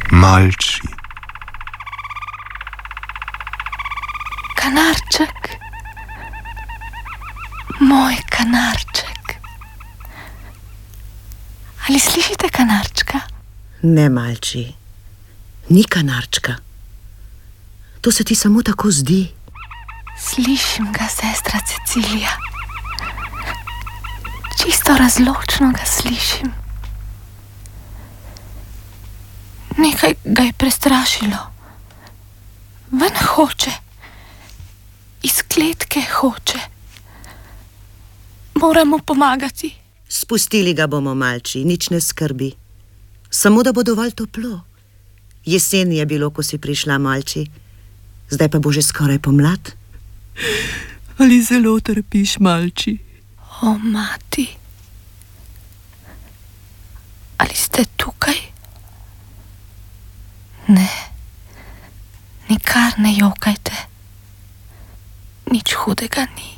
Malči. Kanarček, moj kanarček. Ali slišite kanarčka? Ne, Malči, ni kanarčka. To se ti samo tako zdi. Slišim ga, sestra Cecilija. Čisto razločno ga slišim. Nekaj ga je prestrašilo. Ven hoče. Iz kletke hoče. Moramo pomagati. Spustili ga bomo, Malči, nič ne skrbi. Samo da bo dovolj toplo. Jesen je bilo, ko si prišla, Malči. Zdaj pa bo že skoraj pomlad. Ali zelo trpiš, Malči? O, mati. Ali ste tukaj? Ne. Nikar ne jokajte. Nič hudega ni.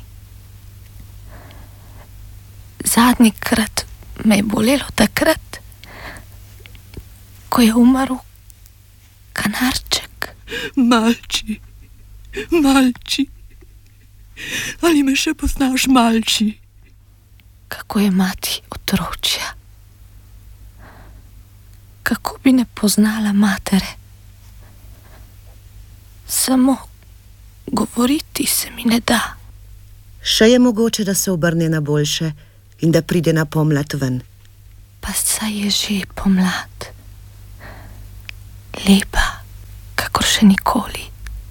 Zadnjikrat me je bolelo takrat, ko je umrl kanarček. Malči, Malči, ali me še poznaš, Malči? Kako je mati otročja? Kako bi ne poznala matere? Samo govoriti se mi ne da. Še je mogoče, da se obrne na boljše in da pride na pomlad ven. Pa saj je že pomlad. Lepa, kakor še nikoli.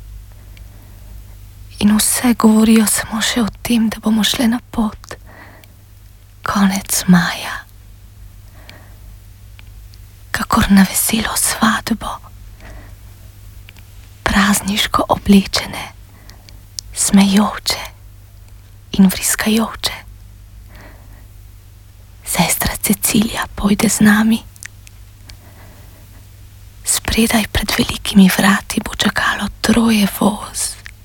In vse govorijo samo še o tem, da bomo šle na pot. Konec maja. Kakor na veselo svadbo. Prazniško oblečene, smejoče in vriskajoče. Sestra Cecilija pojde z nami. Spredaj pred velikimi vrati bo čakalo 3 voz.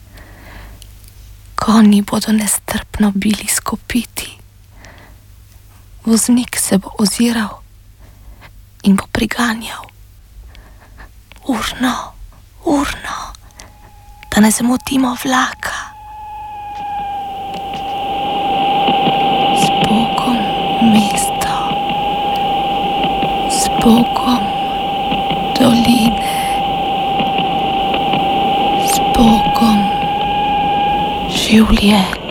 Konji bodo nestrpno bili skopiti. Voznik se bo oziral in bo priganjal. Urno, urno, da ne zamudimo vlaka. S Bogom mesto, s Bogom doline, s Bogom življenje.